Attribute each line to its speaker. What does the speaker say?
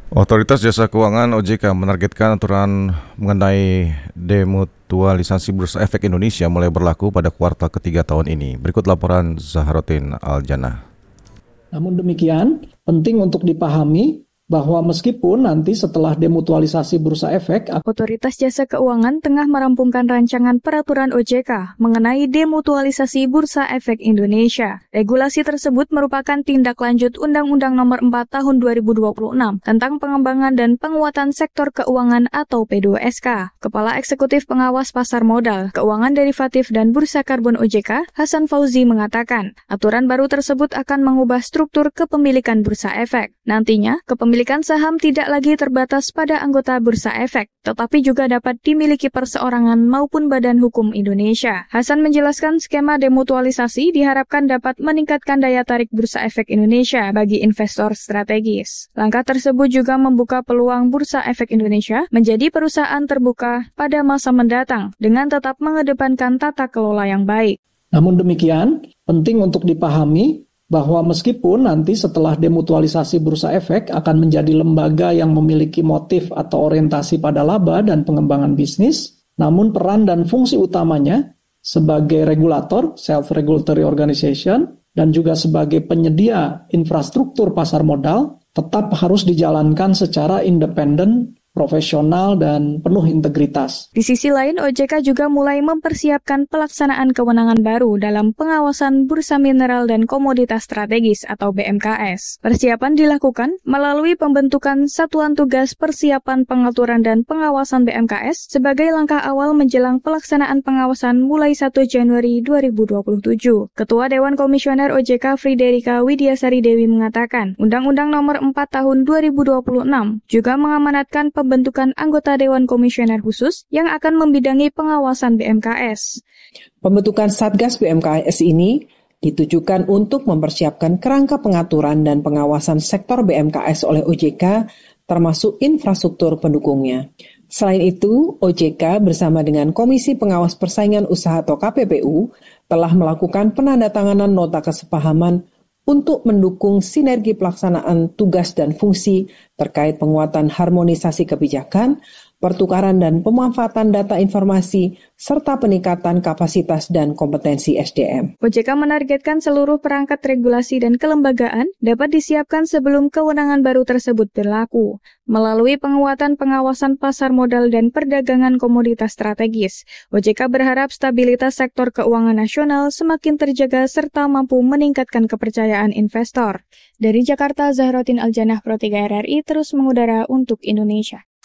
Speaker 1: Otoritas Jasa Keuangan (OJK) menargetkan aturan mengenai demutualisasi Bursa Efek Indonesia mulai berlaku pada kuartal ketiga tahun ini. Berikut laporan Zaharotin Aljana.
Speaker 2: Namun demikian, penting untuk dipahami bahwa meskipun nanti setelah demutualisasi Bursa Efek,
Speaker 3: Otoritas Jasa Keuangan tengah merampungkan rancangan peraturan OJK mengenai demutualisasi Bursa Efek Indonesia. Regulasi tersebut merupakan tindak lanjut Undang-Undang Nomor 4 Tahun 2026 tentang pengembangan dan penguatan sektor keuangan atau P2SK. Kepala Eksekutif Pengawas Pasar Modal, Keuangan Derivatif dan Bursa Karbon OJK, Hasan Fauzi mengatakan, aturan baru tersebut akan mengubah struktur kepemilikan Bursa Efek. Nantinya, kepemilikan saham tidak lagi terbatas pada anggota Bursa Efek, tetapi juga dapat dimiliki perseorangan maupun badan hukum Indonesia. Hasan menjelaskan skema demutualisasi diharapkan dapat meningkatkan daya tarik Bursa Efek Indonesia bagi investor strategis. Langkah tersebut juga membuka peluang Bursa Efek Indonesia menjadi perusahaan terbuka pada masa mendatang dengan tetap mengedepankan tata kelola yang baik.
Speaker 2: Namun demikian, penting untuk dipahami bahwa meskipun nanti setelah demutualisasi Bursa Efek akan menjadi lembaga yang memiliki motif atau orientasi pada laba dan pengembangan bisnis, namun peran dan fungsi utamanya sebagai regulator, self-regulatory organization, dan juga sebagai penyedia infrastruktur pasar modal tetap harus dijalankan secara independen, profesional, dan penuh integritas.
Speaker 3: Di sisi lain, OJK juga mulai mempersiapkan pelaksanaan kewenangan baru dalam pengawasan Bursa Mineral dan Komoditas Strategis atau BMKS. Persiapan dilakukan melalui pembentukan Satuan Tugas Persiapan Pengaturan dan Pengawasan BMKS sebagai langkah awal menjelang pelaksanaan pengawasan mulai 1 Januari 2027. Ketua Dewan Komisioner OJK Friderika Widiasari Dewi mengatakan, Undang-Undang Nomor 4 Tahun 2026 juga mengamanatkan pembentukan anggota Dewan Komisioner khusus yang akan membidangi pengawasan BMKS.
Speaker 4: Pembentukan Satgas BMKS ini ditujukan untuk mempersiapkan kerangka pengaturan dan pengawasan sektor BMKS oleh OJK, termasuk infrastruktur pendukungnya. Selain itu, OJK bersama dengan Komisi Pengawas Persaingan Usaha atau KPPU telah melakukan penandatanganan nota kesepahaman untuk mendukung sinergi pelaksanaan tugas dan fungsi terkait penguatan harmonisasi kebijakan, pertukaran dan pemanfaatan data informasi, serta peningkatan kapasitas dan kompetensi SDM.
Speaker 3: OJK menargetkan seluruh perangkat regulasi dan kelembagaan dapat disiapkan sebelum kewenangan baru tersebut berlaku. Melalui penguatan pengawasan pasar modal dan perdagangan komoditas strategis, OJK berharap stabilitas sektor keuangan nasional semakin terjaga serta mampu meningkatkan kepercayaan investor. Dari Jakarta, Zaharotin Aljana, Pro 3 RRI terus mengudara untuk Indonesia.